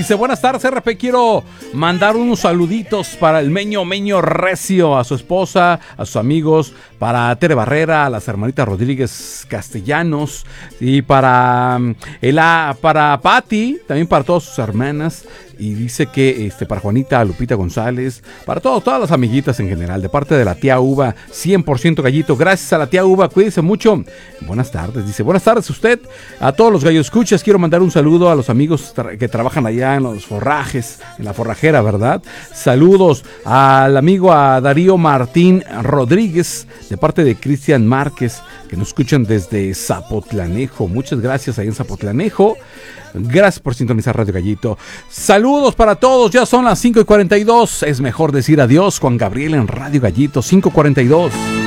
Dice, buenas tardes, RP. Quiero mandar unos saluditos para el Meño Recio, a su esposa, a sus amigos, para Tere Barrera, a las hermanitas Rodríguez Castellanos, y para Patti, también para todas sus hermanas. Y dice que para Juanita, Lupita González, para todas las amiguitas en general, de parte de la tía Uva, 100% gallito. Gracias a la tía Uva, cuídese mucho. Buenas tardes, dice, buenas tardes a usted, a todos los gallos escuchas. Quiero mandar un saludo a los amigos que trabajan allá en los forrajes, en la forrajera, ¿verdad? Saludos al amigo, a Darío Martín Rodríguez, de parte de Cristian Márquez, que nos escuchan desde Zapotlanejo. Muchas gracias ahí en Zapotlanejo. Gracias por sintonizar Radio Gallito. Saludos para todos, ya son las 5:42. Es mejor decir adiós. Juan Gabriel en Radio Gallito, 5:42.